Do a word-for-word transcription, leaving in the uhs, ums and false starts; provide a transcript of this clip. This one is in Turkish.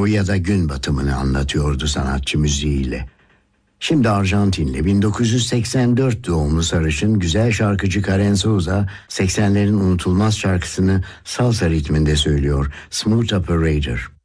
doğu ya da gün batımını anlatıyordu sanatçı müziğiyle. Şimdi Arjantinli bin dokuz yüz seksen dört doğumlu sarışın güzel şarkıcı Karen Souza seksenlerin unutulmaz şarkısını salsa ritminde söylüyor, Smooth Operator.